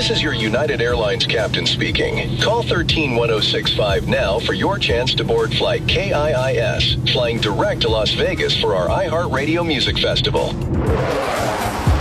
This is your United Airlines captain speaking. Call 131065 now for your chance to board flight KIIS, flying direct to Las Vegas for our iHeartRadio Music Festival.